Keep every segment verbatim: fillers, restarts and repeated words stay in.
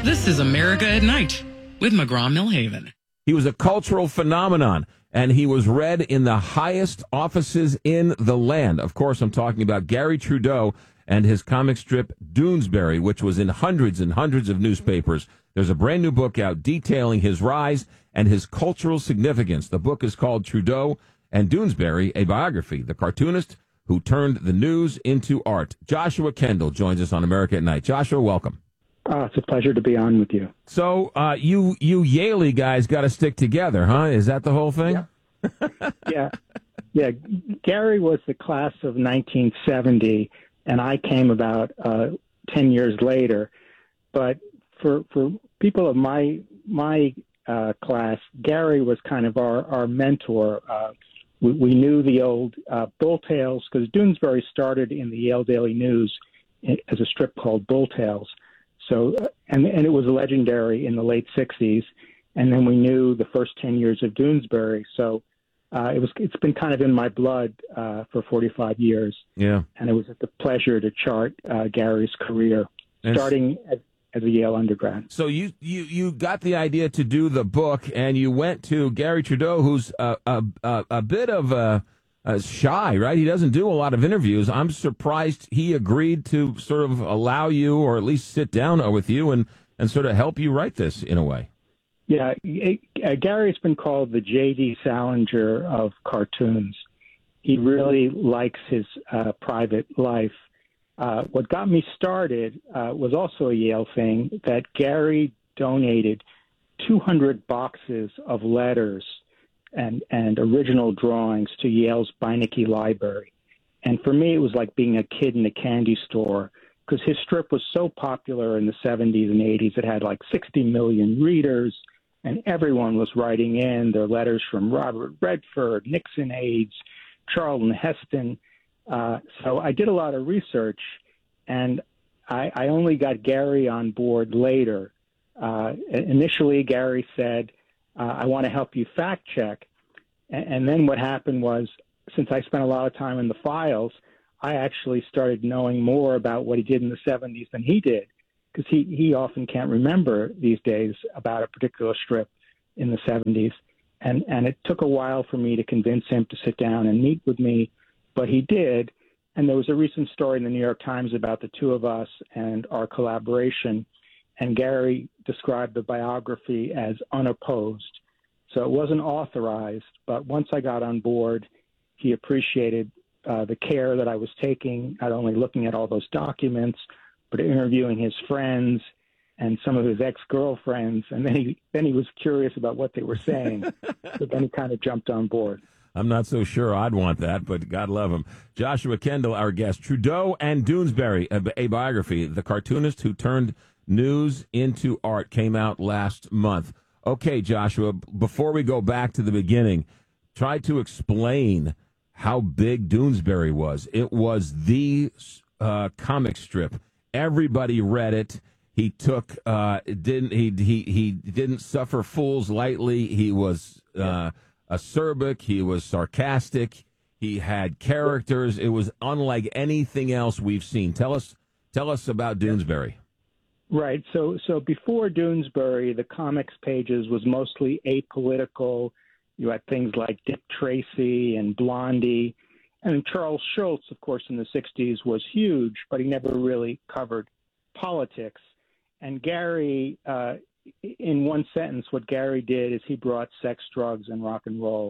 This is America at Night with McGraw-Millhaven. He was a cultural phenomenon, and he was read in the highest offices in the land. Of course, I'm talking about Garry Trudeau and his comic strip Doonesbury, which was in hundreds and hundreds of newspapers. There's a brand new book out detailing his rise and his cultural significance. The book is called Trudeau and Doonesbury, a biography, the cartoonist who turned the news into art. Joshua Kendall joins us on America at Night. Joshua, welcome. Oh, it's a pleasure to be on with you. So uh, you you Yaley guys got to stick together, huh? Is that the whole thing? Yeah. yeah. Yeah. Garry was the class of nineteen seventy, and I came about uh, ten years later. But for for people of my my uh, class, Garry was kind of our, our mentor. Uh, we, we knew the old uh, Bull Tales, because Doonesbury started in the Yale Daily News as a strip called Bull Tales. So, and and it was legendary in the late sixties, and then we knew the first ten years of Doonesbury. So, uh, it was it's been kind of in my blood uh, for forty-five years. Yeah, and it was a pleasure to chart uh, Garry's career, and starting as, as a Yale undergrad. So you, you you got the idea to do the book, and you went to Garry Trudeau, who's a a, a, a bit of a Uh, shy, right? He doesn't do a lot of interviews. I'm surprised he agreed to sort of allow you, or at least sit down with you and, and sort of help you write this in a way. Yeah, it, uh, Garry's been called the J D Salinger of cartoons. He really likes his uh, private life. Uh, what got me started uh, was also a Yale thing, that Garry donated two hundred boxes of letters and, and original drawings to Yale's Beinecke Library. And for me, it was like being a kid in a candy store, because his strip was so popular in the seventies and eighties. It had like sixty million readers, and everyone was writing in their letters from Robert Redford, Nixon aides, Charlton Heston. Uh, so I did a lot of research, and I, I only got Garry on board later. Uh, initially, Garry said, Uh, I want to help you fact check. And, and then what happened was, since I spent a lot of time in the files, I actually started knowing more about what he did in the seventies than he did, because he, he often can't remember these days about a particular strip in the seventies. And, and it took a while for me to convince him to sit down and meet with me, but he did. And there was a recent story in the New York Times about the two of us and our collaboration. And Garry described the biography as unopposed. So it wasn't authorized, but once I got on board, he appreciated uh, the care that I was taking, not only looking at all those documents, but interviewing his friends and some of his ex-girlfriends. And then he then he was curious about what they were saying. So then he kind of jumped on board. I'm not so sure I'd want that, but God love him. Joshua Kendall, our guest. Trudeau and Doonesbury, a, a biography, the cartoonist who turned news into art, came out last month. Okay, Joshua, before we go back to the beginning, try to explain how big Doonesbury was. It was the uh, comic strip. Everybody read it. He took uh, didn't he he he didn't suffer fools lightly. He was uh, acerbic. He was sarcastic. He had characters. It was unlike anything else we've seen. Tell us tell us about Doonesbury. Right. So so before Doonesbury, the comics pages was mostly apolitical. You had things like Dick Tracy and Blondie. And Charles Schulz, of course, in the sixties was huge, but he never really covered politics. And Garry, uh, in one sentence, what Garry did is he brought sex, drugs, and rock and roll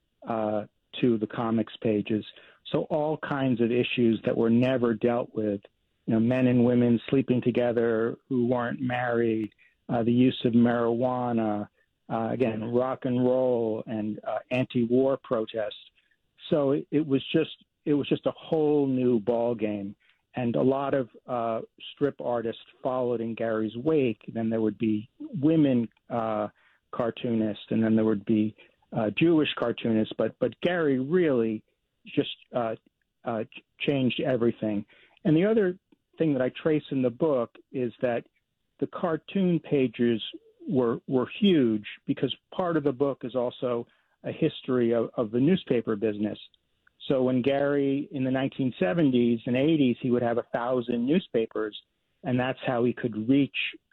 uh, to the comics pages. So all kinds of issues that were never dealt with. You know, men and women sleeping together who weren't married, uh, the use of marijuana, uh, again, rock and roll, and uh, anti-war protests. So it, it was just it was just a whole new ball game, and a lot of uh, strip artists followed in Garry's wake. Then there would be women uh, cartoonists, and then there would be uh, Jewish cartoonists. But but Garry really just uh, uh, changed everything. And the other thing that I trace in the book is that the cartoon pages were were huge, because part of the book is also a history of, of the newspaper business. So when Garry, in the nineteen seventies and eighties, he would have a thousand newspapers, and that's how he could reach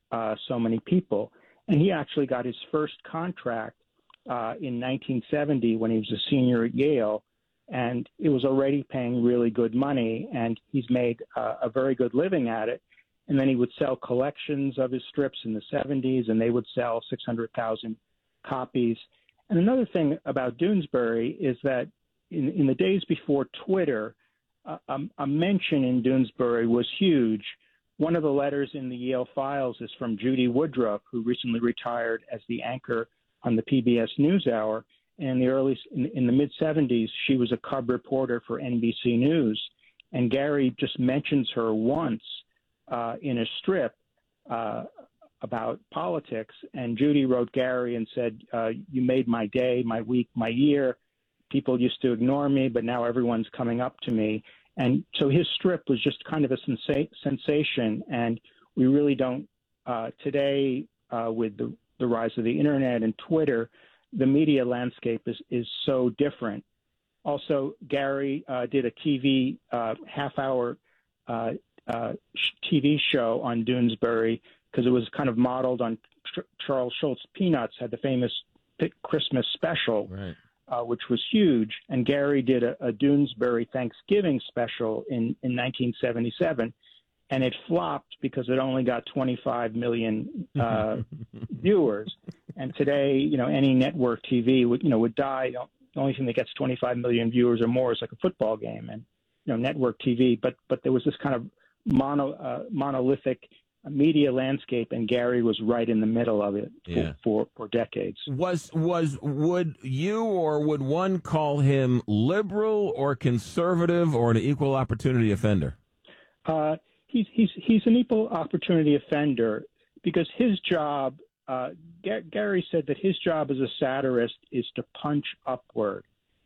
uh, so many people. And he actually got his first contract uh, in nineteen seventy when he was a senior at Yale, and it was already paying really good money, and he's made uh, a very good living at it. And then he would sell collections of his strips in the seventies, and they would sell six hundred thousand copies. And another thing about Doonesbury is that in, in the days before Twitter, uh, a, a mention in Doonesbury was huge. One of the letters in the Yale files is from Judy Woodruff, who recently retired as the anchor on the P B S NewsHour. And in the early, in, in the mid seventies, she was a cub reporter for N B C News. And Gary just mentions her once uh, in a strip uh, about politics. And Judy wrote Gary and said, uh, you made my day, my week, my year. People used to ignore me, but now everyone's coming up to me. And so his strip was just kind of a sensa- sensation. And we really don't, uh, today, uh, with the, the rise of the internet and Twitter, the media landscape is, is so different. Also, Gary uh, did a T V uh, half-hour uh, uh, T V show on Doonesbury because it was kind of modeled on Ch- Charles Schultz Peanuts, had the famous Christmas special, right. uh, which was huge. And Gary did a, a Doonesbury Thanksgiving special in, in nineteen seventy-seven, and it flopped because it only got twenty-five million uh, viewers. And today, you know, any network T V would, you know, would die. The only thing that gets twenty-five million viewers or more is like a football game, and you know, network T V. But but there was this kind of mono uh, monolithic media landscape, and Gary was right in the middle of it for, yeah. for, for decades. Was was would you or would one call him liberal or conservative or an equal opportunity offender? Uh, he's he's he's an equal opportunity offender because his job. Uh, Gary said that his job as a satirist is to punch upward.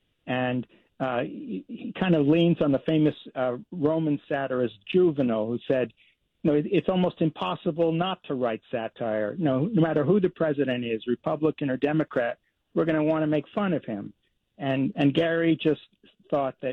And uh, he, he kind of leans on the famous uh, Roman satirist Juvenal, who said, you know, it, it's almost impossible not to write satire. You know, no matter who the president is, Republican or Democrat, we're going to want to make fun of him. And, and Gary just thought that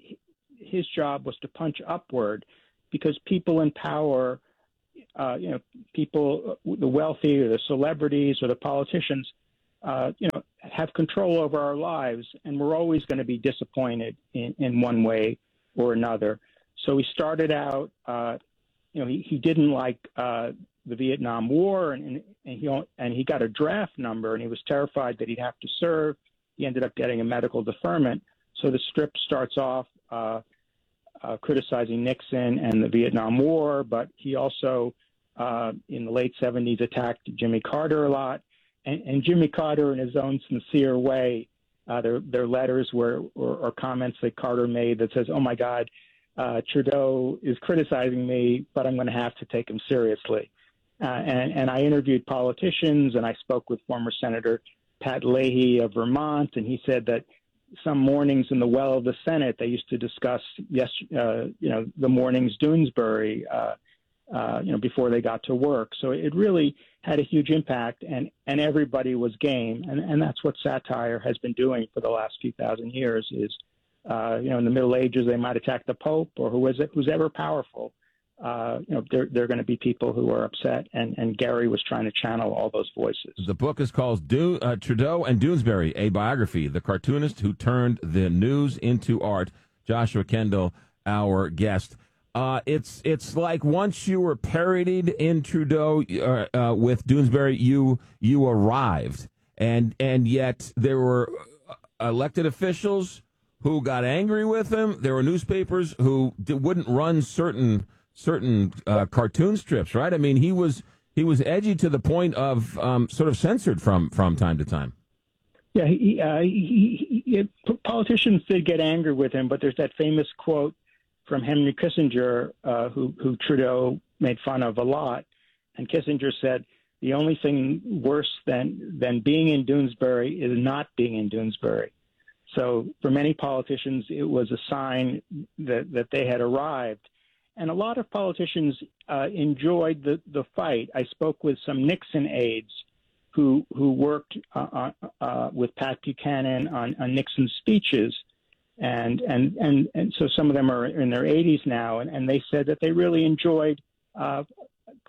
his job was to punch upward because people in power Uh, you know, people, the wealthy or the celebrities or the politicians, uh, you know, have control over our lives, and we're always going to be disappointed in, in one way or another. So he started out, uh, you know, he, he didn't like uh, the Vietnam War, and, and he and he got a draft number, and he was terrified that he'd have to serve. He ended up getting a medical deferment. So the strip starts off Uh, Uh, criticizing Nixon and the Vietnam War, but he also, uh, in the late seventies, attacked Jimmy Carter a lot. And, and Jimmy Carter, in his own sincere way, uh, there, there are letters where, or, or comments that Carter made that says, oh, my God, uh, Trudeau is criticizing me, but I'm going to have to take him seriously. Uh, and, and I interviewed politicians, and I spoke with former Senator Pat Leahy of Vermont, and he said that some mornings in the well of the Senate, they used to discuss, yes, uh, you know, the mornings Doonesbury, uh, uh, you know, before they got to work. So it really had a huge impact, and, and everybody was game. And, and that's what satire has been doing for the last few thousand years is, uh, you know, in the Middle Ages, they might attack the Pope or who is it, who's ever powerful. Uh, you know, there, there are going to be people who are upset, and, and Gary was trying to channel all those voices. The book is called Do, uh, Trudeau and Doonesbury, a biography, the cartoonist who turned the news into art. Joshua Kendall, our guest. Uh, it's it's like once you were parodied in Trudeau uh, uh, with Doonesbury, you you arrived, and and yet there were elected officials who got angry with him. There were newspapers who d- wouldn't run certain. certain uh, cartoon strips, right? I mean, he was he was edgy to the point of um, sort of censored from from time to time. Yeah, he, uh, he, he, politicians did get angry with him, but there's that famous quote from Henry Kissinger, uh, who, who Trudeau made fun of a lot, and Kissinger said, the only thing worse than, than being in Doonesbury is not being in Doonesbury. So for many politicians, it was a sign that, that they had arrived. And a lot of politicians uh, enjoyed the, the fight. I spoke with some Nixon aides who who worked uh, uh, with Pat Buchanan on, on Nixon's speeches, and, and and and so some of them are in their eighties now, and, and they said that they really enjoyed uh,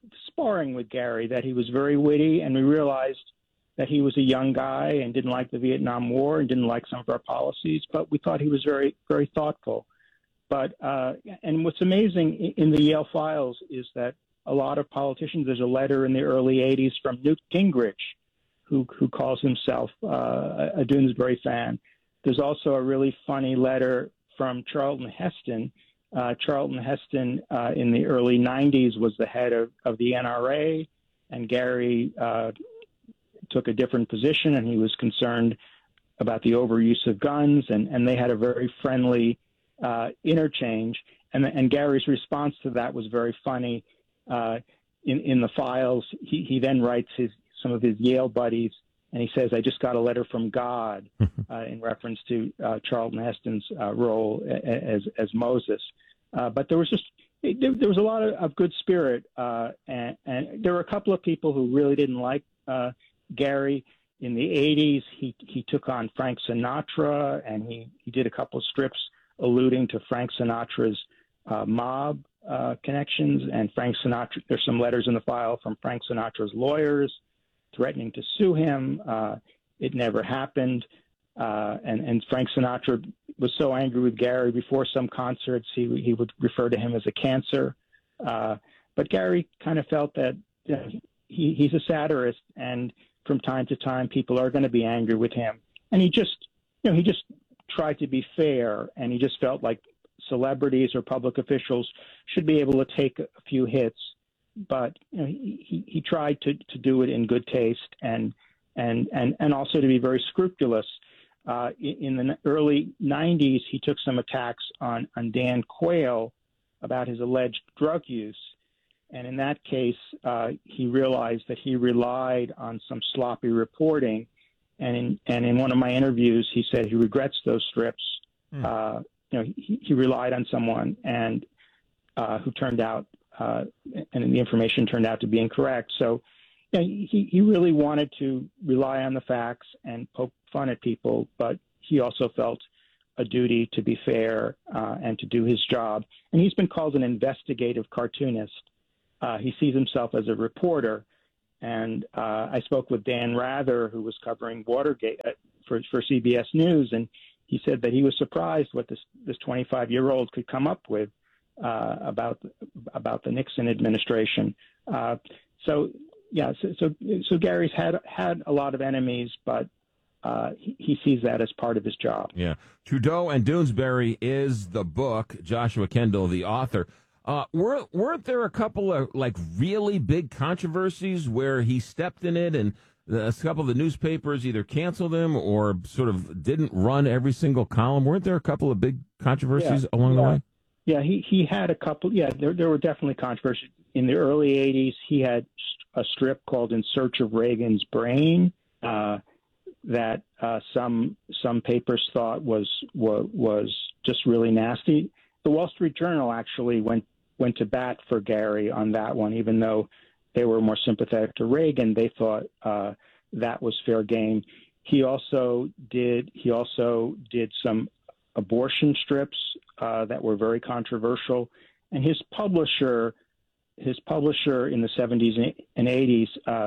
sparring with Gary that he was very witty, and we realized that he was a young guy and didn't like the Vietnam War and didn't like some of our policies, but we thought he was very, very thoughtful. But uh, and what's amazing in the Yale files is that a lot of politicians, there's a letter in the early eighties from Newt Gingrich, who, who calls himself uh, a Doonesbury fan. There's also a really funny letter from Charlton Heston. Uh, Charlton Heston uh, in the early nineties was the head of, of the N R A, and Gary uh, took a different position, and he was concerned about the overuse of guns, and, and they had a very friendly uh, interchange. And, and Gary's response to that was very funny. Uh, in, in the files, he, he then writes his some of his Yale buddies, and he says, "I just got a letter from God," uh, in reference to uh, Charlton Heston's uh, role as as Moses. Uh, but there was just there, there was a lot of, of good spirit, uh, and, and there were a couple of people who really didn't like uh, Gary. In the eighties, he he took on Frank Sinatra, and he, he did a couple of strips alluding to Frank Sinatra's uh, mob uh, connections. And Frank Sinatra, there's some letters in the file from Frank Sinatra's lawyers threatening to sue him. Uh, it never happened. Uh, and, and Frank Sinatra was so angry with Gary before some concerts, he, he would refer to him as a cancer. Uh, but Gary kind of felt that you know, he, he's a satirist, and from time to time, people are going to be angry with him. And he just, you know, he just tried to be fair, and he just felt like celebrities or public officials should be able to take a few hits. But you know, he, he, he tried to, to do it in good taste, and and and and also to be very scrupulous. Uh, in, in the early nineties, he took some attacks on on Dan Quayle about his alleged drug use, and in that case, uh, he realized that he relied on some sloppy reporting. And in and in one of my interviews, he said he regrets those strips. Mm. Uh, you know, he, he relied on someone and uh, who turned out. Uh, and the information turned out to be incorrect. So you know, he, he really wanted to rely on the facts and poke fun at people, but he also felt a duty to be fair uh, and to do his job. And he's been called an investigative cartoonist. Uh, he sees himself as a reporter. And uh, I spoke with Dan Rather, who was covering Watergate for, for C B S News, and he said that he was surprised what this this twenty-five-year-old could come up with Uh, about about the Nixon administration. Uh, so yeah, so, so so Gary's had had a lot of enemies, but uh, he, he sees that as part of his job. Yeah, Trudeau and Doonesbury is the book. Joshua Kendall, the author. Uh, were weren't there a couple of like really big controversies where he stepped in it, and a couple of the newspapers either canceled him or sort of didn't run every single column? Weren't there a couple of big controversies yeah, along yeah. the way? Yeah, he, he had a couple. Yeah, there there were definitely controversies. In the early eighties, he had a strip called "In Search of Reagan's Brain" uh, that uh, some some papers thought was, was was just really nasty. The Wall Street Journal actually went went to bat for Gary on that one, even though they were more sympathetic to Reagan. They thought uh, that was fair game. He also did he also did some abortion strips uh, that were very controversial, and his publisher, his publisher in the seventies and eighties, uh,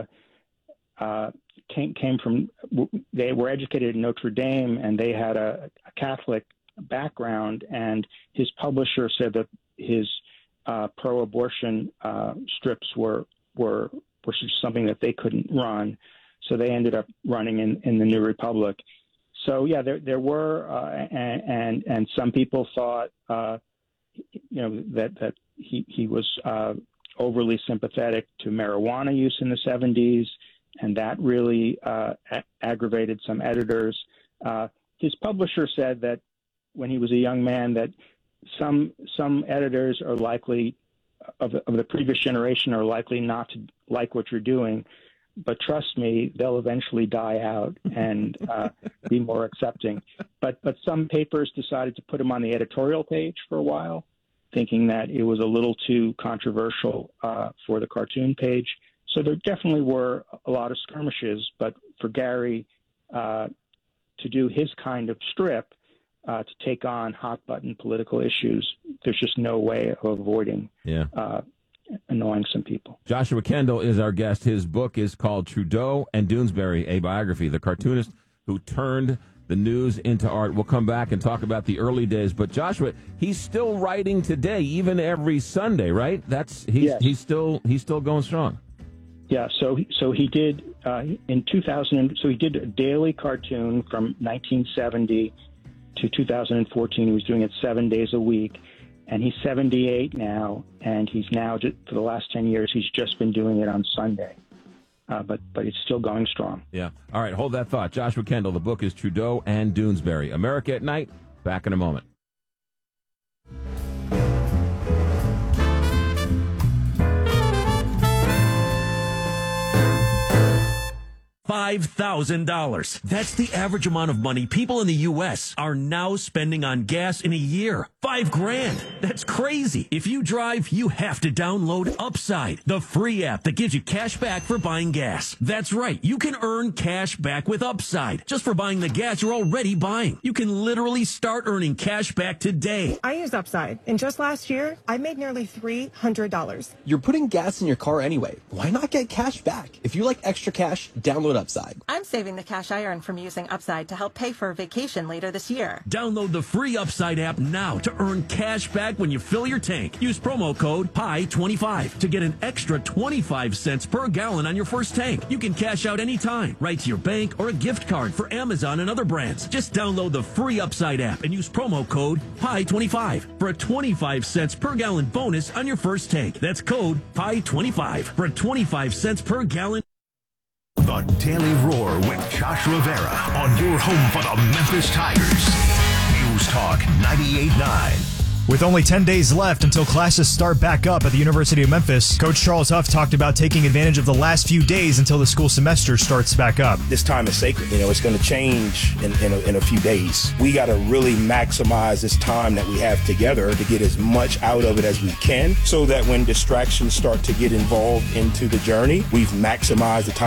uh, came came from. They were educated at Notre Dame, and they had a, a Catholic background. And his publisher said that his uh, pro-abortion uh, strips were were were something that they couldn't run, so they ended up running in, in the New Republic. So yeah, there there were, uh, and, and and some people thought, uh, you know, that that he he was uh, overly sympathetic to marijuana use in the seventies, and that really uh, a- aggravated some editors. Uh, his publisher said that when he was a young man, that some some editors are likely of the, of the previous generation are likely not to like what you're doing. But trust me, they'll eventually die out and uh, be more accepting. But but some papers decided to put him on the editorial page for a while, thinking that it was a little too controversial uh, for the cartoon page. So there definitely were a lot of skirmishes. But for Gary uh, to do his kind of strip, uh, to take on hot button political issues, there's just no way of avoiding yeah. uh, annoying some people. Joshua Kendall is our guest. His book is called Trudeau and Doonesbury, a biography, the cartoonist who turned the news into art. We'll come back and talk about the early days. But Joshua, he's still writing today, even every Sunday, right? That's he's yes. he's still he's still going strong. Yeah. So so he did uh, in two thousand. So he did a daily cartoon from nineteen seventy to two thousand fourteen. He was doing it seven days a week, and he's seventy-eight now. And he's now just, for the last ten years, he's just been doing it on Sunday. Uh, but but it's still going strong. Yeah. All right. Hold that thought. Joshua Kendall. The book is Trudeau and Doonesbury. America at Night. Back in a moment. five thousand dollars. That's the average amount of money people in the U S are now spending on gas in a year. Five grand. That's crazy. If you drive, you have to download Upside, the free app that gives you cash back for buying gas. That's right. You can earn cash back with Upside just for buying the gas you're already buying. You can literally start earning cash back today. I use Upside, and just last year, I made nearly three hundred dollars. You're putting gas in your car anyway. Why not get cash back? If you like extra cash, download Upside. I'm saving the cash I earn from using Upside to help pay for a vacation later this year. Download the free Upside app now to earn cash back when you fill your tank. Use promo code P I twenty-five to get an extra twenty-five cents per gallon on your first tank. You can cash out anytime, right to your bank or a gift card for Amazon and other brands. Just download the free Upside app and use promo code P I twenty-five for a twenty-five cents per gallon bonus on your first tank. That's code P I twenty-five for a twenty-five cents per gallon. The Daily Roar with Josh Rivera on your home for the Memphis Tigers. News Talk ninety-eight point nine. With only ten days left until classes start back up at the University of Memphis, Coach Charles Huff talked about taking advantage of the last few days until the school semester starts back up. This time is sacred. You know, it's going to change in, in, a, in a few days. We got to really maximize this time that we have together to get as much out of it as we can so that when distractions start to get involved into the journey, we've maximized the time.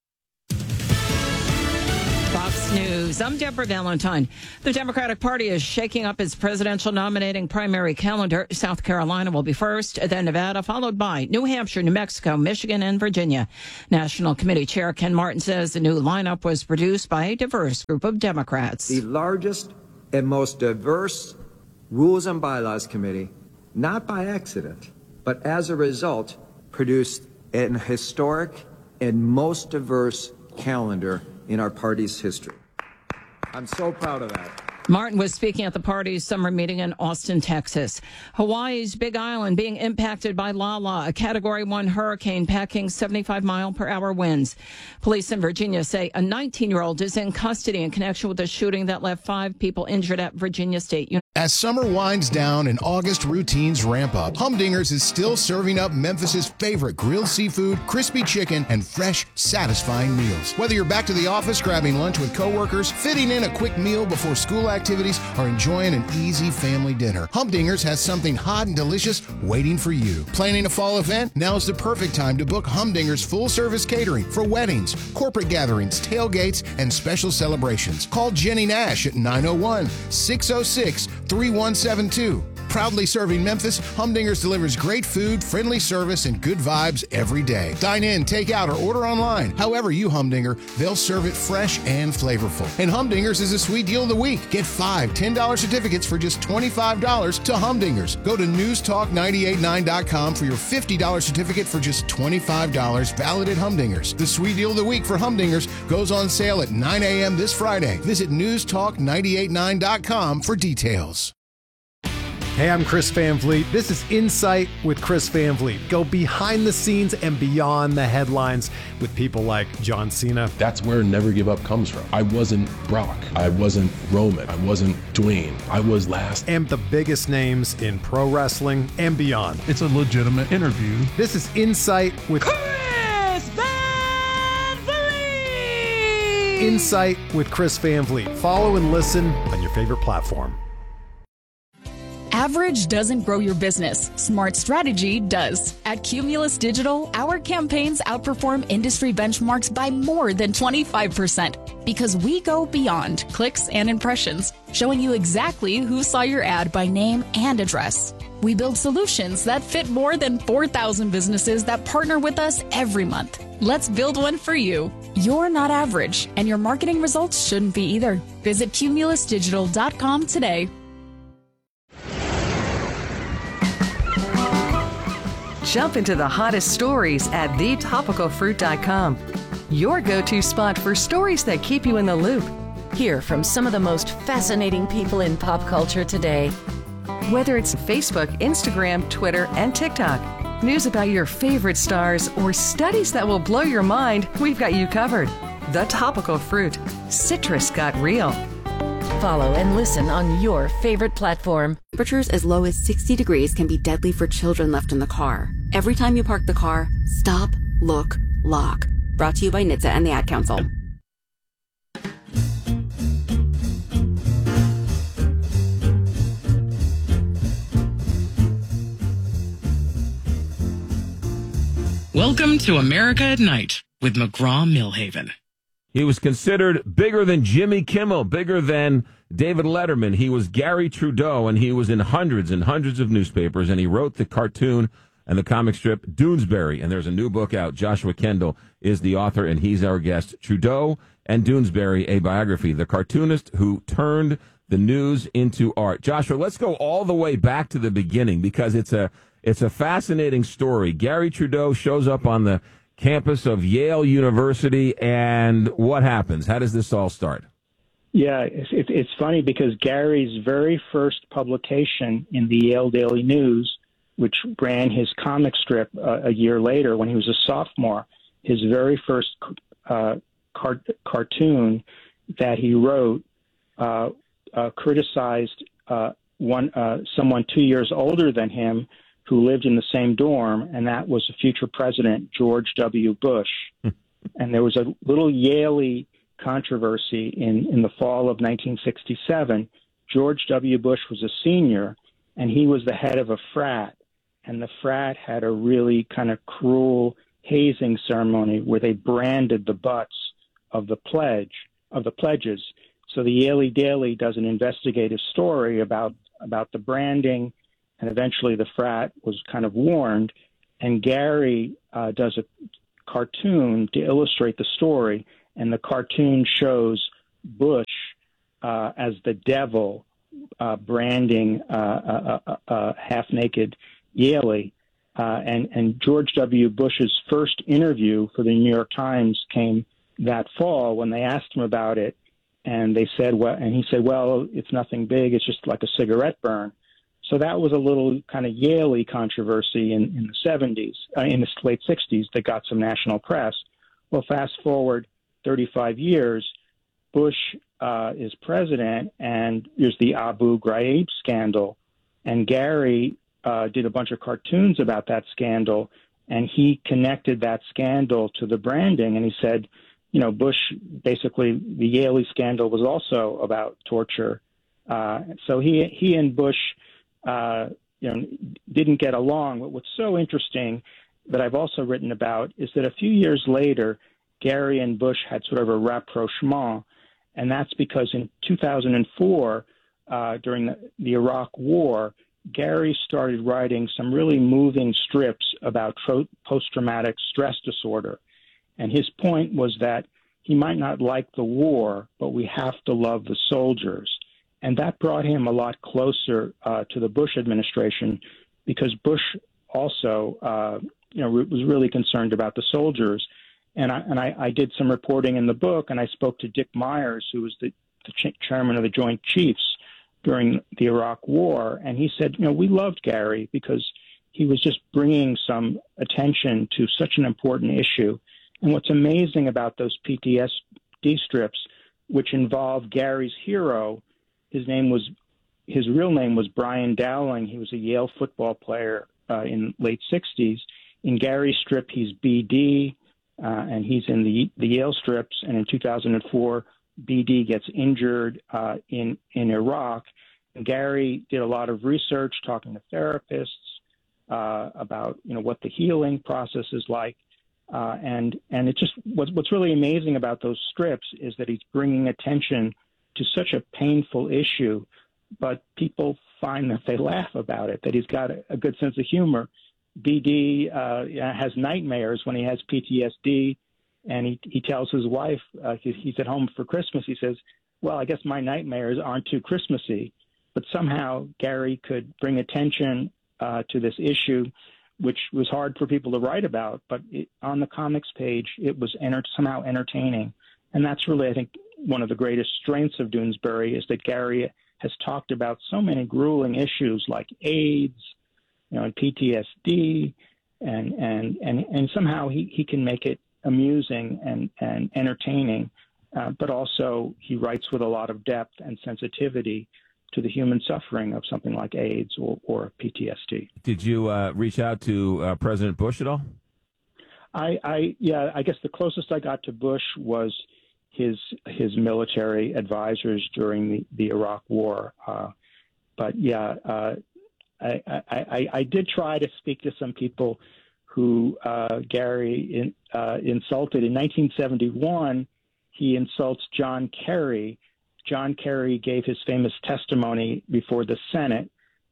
News. I'm Deborah Valentine. The Democratic Party is shaking up its presidential nominating primary calendar. South Carolina will be first, then Nevada, followed by New Hampshire, New Mexico, Michigan, and Virginia. National Committee Chair Ken Martin says the new lineup was produced by a diverse group of Democrats. The largest and most diverse Rules and Bylaws Committee, not by accident, but as a result, produced an historic and most diverse calendar in our party's history. I'm so proud of that. Martin was speaking at the party's summer meeting in Austin, Texas. Hawaii's Big Island being impacted by Lala, a Category one hurricane packing seventy-five mile per hour winds. Police in Virginia say a nineteen-year-old is in custody in connection with a shooting that left five people injured at Virginia State University. As summer winds down and August routines ramp up, Humdingers is still serving up Memphis's favorite grilled seafood, crispy chicken, and fresh, satisfying meals. Whether you're back to the office grabbing lunch with coworkers, fitting in a quick meal before school activities, or enjoying an easy family dinner, Humdingers has something hot and delicious waiting for you. Planning a fall event? Now's the perfect time to book Humdingers full-service catering for weddings, corporate gatherings, tailgates, and special celebrations. Call Jenny Nash at nine oh one, six oh six, three one seven two. Proudly serving Memphis, Humdingers delivers great food, friendly service, and good vibes every day. Dine in, take out, or order online. However you Humdinger, they'll serve it fresh and flavorful. And Humdingers is a sweet deal of the week. Get five ten dollar certificates for just twenty-five dollars to Humdingers. Go to news talk nine eight nine dot com for your fifty dollar certificate for just twenty-five dollars, valid at Humdingers. The sweet deal of the week for Humdingers goes on sale at nine a.m. this Friday. Visit news talk nine eight nine dot com for details. Hey, I'm Chris Van Vliet. This is Insight with Chris Van Vliet. Go behind the scenes and beyond the headlines with people like John Cena. That's where Never Give Up comes from. I wasn't Brock. I wasn't Roman. I wasn't Dwayne. I was last. And the biggest names in pro wrestling and beyond. It's a legitimate interview. This is Insight with Chris Van Vliet. Insight with Chris Van Vliet. Follow and listen on your favorite platform. Average doesn't grow your business. Smart strategy does. At Cumulus Digital, our campaigns outperform industry benchmarks by more than twenty-five percent because we go beyond clicks and impressions, showing you exactly who saw your ad by name and address. We build solutions that fit more than four thousand businesses that partner with us every month. Let's build one for you. You're not average, and your marketing results shouldn't be either. Visit cumulus digital dot com today. Jump into the hottest stories at the topical fruit dot com. Your go-to spot for stories that keep you in the loop. Hear from some of the most fascinating people in pop culture today. Whether it's Facebook, Instagram, Twitter, and TikTok, news about your favorite stars, or studies that will blow your mind, we've got you covered. The Topical Fruit. Citrus got real. Follow and listen on your favorite platform. Temperatures as low as sixty degrees can be deadly for children left in the car. Every time you park the car, stop, look, lock. Brought to you by N H T S A and the Ad Council. Welcome to America at Night with McGraw-Millhaven. He was considered bigger than Jimmy Kimmel, bigger than David Letterman. He was Gary Trudeau, and he was in hundreds and hundreds of newspapers, and he wrote the cartoon and the comic strip Doonesbury, and there's a new book out. Joshua Kendall is the author, and he's our guest. Trudeau and Doonesbury, a biography, the cartoonist who turned the news into art. Joshua, let's go all the way back to the beginning, because it's a it's a fascinating story. Gary Trudeau shows up on the campus of Yale University, and what happens? How does this all start? Yeah, it's, it's funny because Gary's very first publication in the Yale Daily News, which ran his comic strip uh, a year later when he was a sophomore, his very first uh, car- cartoon that he wrote uh, uh, criticized uh, one uh, someone two years older than him who lived in the same dorm, and that was the future president, George W. Bush. And there was a little Yale controversy in, in the fall of nineteen sixty-seven. George W. Bush was a senior, and he was the head of a frat. And the frat had a really kind of cruel hazing ceremony where they branded the butts of the pledge, of the pledges. So the Yale Daily does an investigative story about, about the branding, and eventually the frat was kind of warned. And Gary uh, does a cartoon to illustrate the story, and the cartoon shows Bush uh, as the devil uh, branding uh, a, a, a half-naked Yale. Uh, and, and George W. Bush's first interview for the New York Times came that fall when they asked him about it, and they said, well, and he said, well, it's nothing big, it's just like a cigarette burn. So that was a little kind of Yale controversy in, in the seventies, uh, in the late sixties, that got some national press. Well, fast forward thirty-five years, Bush uh, is president, and there's the Abu Ghraib scandal, and Gary uh, did a bunch of cartoons about that scandal, and he connected that scandal to the branding, and he said, you know, Bush, basically, the Yale scandal was also about torture. Uh, so he he and Bush, uh, you know, didn't get along. But what's so interesting that I've also written about is that a few years later, Gary and Bush had sort of a rapprochement, and that's because in two thousand four, uh, during the, the Iraq War, Gary started writing some really moving strips about tro- post-traumatic stress disorder. And his point was that he might not like the war, but we have to love the soldiers. And that brought him a lot closer uh, to the Bush administration, because Bush also, uh, you know, was really concerned about the soldiers. And I, and I, I did some reporting in the book, and I spoke to Dick Myers, who was the, the ch- chairman of the Joint Chiefs during the Iraq War. And he said, you know, we loved Gary because he was just bringing some attention to such an important issue. And what's amazing about those P T S D strips, which involved Gary's hero, his name was, his real name was Brian Dowling. He was a Yale football player uh, in late sixties. In Gary's strip, he's B D, uh, and he's in the the Yale strips. And in two thousand four, B D gets injured uh, in in Iraq. And Gary did a lot of research, talking to therapists uh, about you know what the healing process is like. Uh, and and it just what's what's really amazing about those strips is that he's bringing attention to such a painful issue but people find that they laugh about it, that he's got a, a good sense of humor. B D uh, has nightmares when he has P T S D, and he, he tells his wife, uh, he, he's at home for Christmas, he says, well, I guess my nightmares aren't too Christmassy. But somehow Gary could bring attention uh, to this issue, which was hard for people to write about. But it, on the comics page, it was enter- somehow entertaining. And that's really, I think, one of the greatest strengths of Doonesbury is that Gary has talked about so many grueling issues like AIDS, you know, and P T S D, and and and, and somehow he, he can make it amusing and, and entertaining, uh, but also he writes with a lot of depth and sensitivity to the human suffering of something like AIDS or, or P T S D. Did you uh, reach out to uh, President Bush at all? I, I yeah, I guess the closest I got to Bush was his his military advisors during the, the Iraq War. Uh, but yeah, uh, I, I, I, I did try to speak to some people who uh, Gary in, uh, insulted. In nineteen seventy-one, he insults John Kerry. John Kerry gave his famous testimony before the Senate,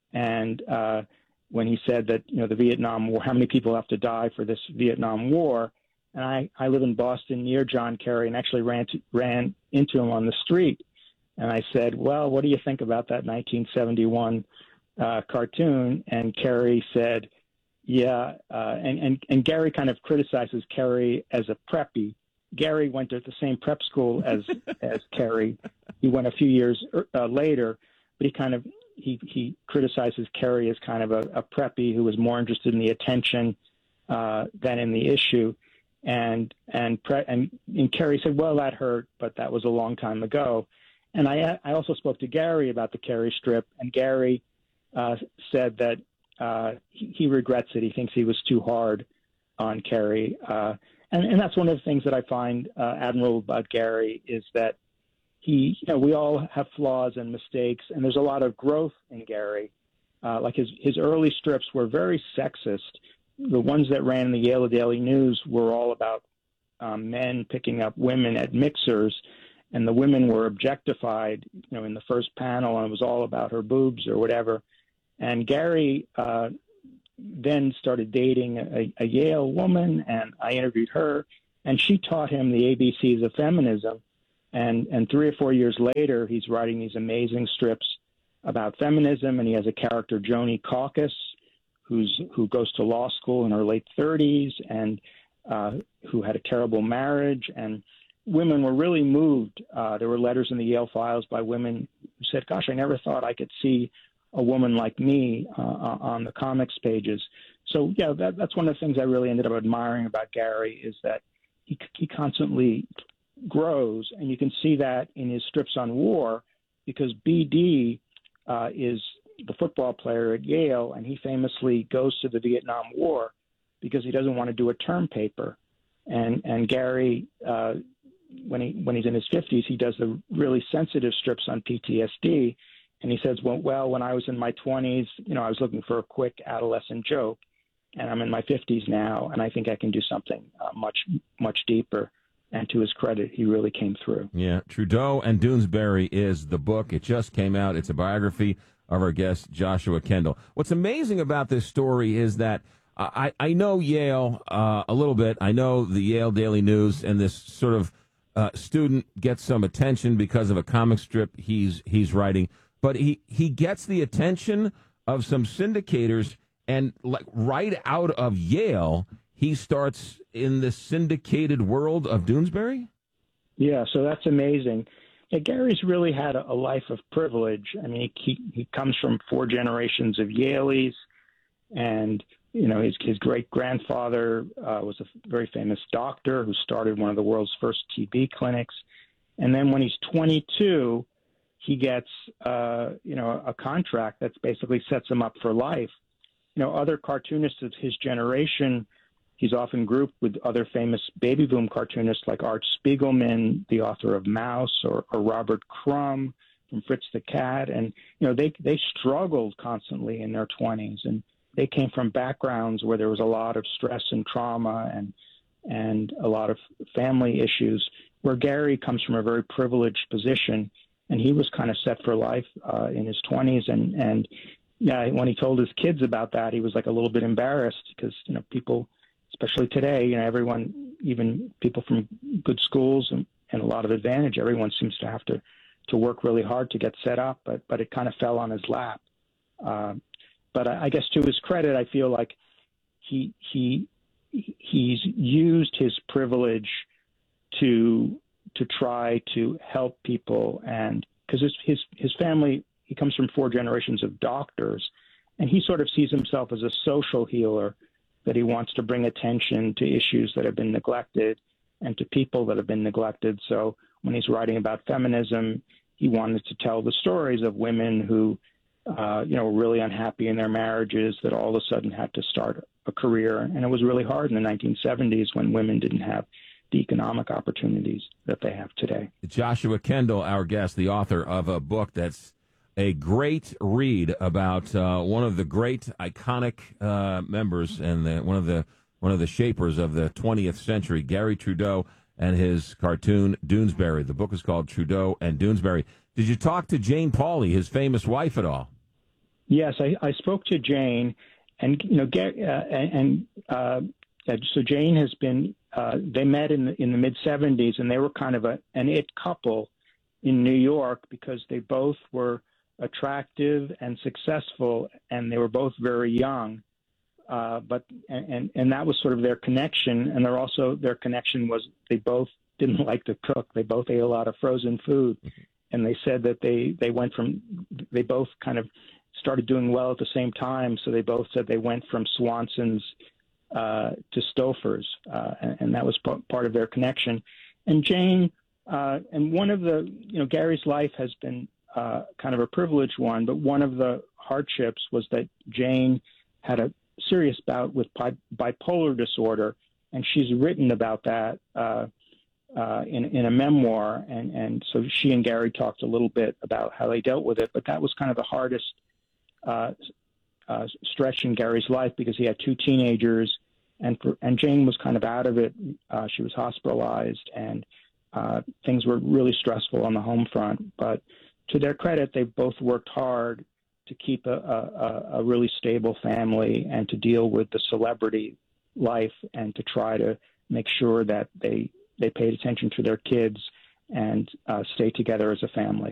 and uh, when he said that, you know, the Vietnam War, how many people have to die for this Vietnam War? And I, I live in Boston near John Kerry and actually ran to, ran into him on the street. And I said, well, what do you think about that nineteen seventy-one uh, cartoon? And Kerry said, yeah. Uh, and, and, and Gary kind of criticizes Kerry as a preppy. Gary went to the same prep school as as Kerry. He went a few years uh, later, but he kind of he he criticizes Kerry as kind of a, a preppy who was more interested in the attention uh, than in the issue. And and pre- and and Kerry said, well, that hurt, but that was a long time ago. And I I also spoke to Gary about the Kerry strip, and Gary uh, said that uh, he, he regrets it. He thinks he was too hard on Kerry. Uh, And, and that's one of the things that I find uh, admirable about Gary is that he, you know, we all have flaws and mistakes, and there's a lot of growth in Gary. Uh, like his, his early strips were very sexist. The ones that ran in the Yale Daily News were all about um, men picking up women at mixers, and the women were objectified, you know, in the first panel, and it was all about her boobs or whatever. And Gary uh, then started dating a, a Yale woman, and I interviewed her, and she taught him the A B Cs of feminism. And and three or four years later, he's writing these amazing strips about feminism, and he has a character, Joni Caucus, who's who goes to law school in her late thirties, and uh, who had a terrible marriage. And women were really moved. Uh, there were letters in the Yale files by women who said, gosh, I never thought I could see a woman like me uh, on the comics pages. So, yeah, that, that's one of the things I really ended up admiring about Gary is that he, he constantly grows, and you can see that in his strips on war, because B D uh, is the football player at Yale, and he famously goes to the Vietnam War because he doesn't want to do a term paper. And and Gary, uh, when he when he's in his fifties, he does the really sensitive strips on P T S D. And he says, well, well, when I was in my twenties, you know, I was looking for a quick adolescent joke, and I'm in my fifties now, and I think I can do something uh, much, much deeper. And to his credit, he really came through. Yeah, Trudeau and Doonesbury is the book. It just came out. It's a biography of our guest, Joshua Kendall. What's amazing about this story is that uh, I, I know Yale uh, a little bit. I know the Yale Daily News, and this sort of uh, student gets some attention because of a comic strip he's he's writing. But he, he gets the attention of some syndicators, and like right out of Yale, he starts in the syndicated world of Doonesbury? Yeah, so that's amazing. Yeah, Gary's really had a, a life of privilege. I mean, he, he comes from four generations of Yaleys, and, you know, his, his great-grandfather uh, was a very famous doctor who started one of the world's first T B clinics. And then when he's twenty-two, he gets, uh, you know, a contract that basically sets him up for life. You know, other cartoonists of his generation, he's often grouped with other famous baby boom cartoonists like Art Spiegelman, the author of Mouse, or, or Robert Crumb from Fritz the Cat. And, you know, they, they struggled constantly in their twenties, and they came from backgrounds where there was a lot of stress and trauma and, and a lot of family issues, where Gary comes from a very privileged position. and he was kind of set for life uh, in his twenties. And, and yeah, when he told his kids about that, he was like a little bit embarrassed because, you know, people, especially today, you know, everyone, even people from good schools and, and a lot of advantage, everyone seems to have to, to work really hard to get set up, but, but it kind of fell on his lap. Uh, but I, I guess to his credit, I feel like he, he, he's used his privilege to, to try to help people. And because his, his, his family, he comes from four generations of doctors, and he sort of sees himself as a social healer, that he wants to bring attention to issues that have been neglected and to people that have been neglected. So when he's writing about feminism, he wanted to tell the stories of women who, uh, you know, were really unhappy in their marriages, that all of a sudden had to start a career. And it was really hard in the nineteen seventies when women didn't have the economic opportunities that they have today. Joshua Kendall, our guest, the author of a book that's a great read about uh, one of the great iconic uh, members and the, one of the one of the shapers of the twentieth century, Garry Trudeau, and his cartoon Doonesbury. The book is called Trudeau and Doonesbury. Did you talk to Jane Pauley, his famous wife, at all? Yes, I, I spoke to Jane, and you know, Gar- uh, and uh, so Jane has been. Uh, they met in the in the mid seventies, and they were kind of a an it couple in New York because they both were attractive and successful, and they were both very young. Uh, but and and that was sort of their connection, and they're also their connection was they both didn't like to cook. They both ate a lot of frozen food, and they said that they they went from they both kind of started doing well at the same time. So they both said they went from Swanson's uh, to Stouffer's, uh, and, and that was p- part of their connection. And Jane, uh, and one of the you know Gary's life has been uh, kind of a privileged one, but one of the hardships was that Jane had a serious bout with bi- bipolar disorder, and she's written about that uh, uh, in, in a memoir. And, and so she and Gary talked a little bit about how they dealt with it, but that was kind of the hardest uh, uh, stretch in Gary's life because he had two teenagers, and for, and Jane was kind of out of it. Uh, she was hospitalized, and uh, things were really stressful on the home front. But to their credit, they both worked hard to keep a, a, a really stable family and to deal with the celebrity life and to try to make sure that they, they paid attention to their kids and uh, stay together as a family.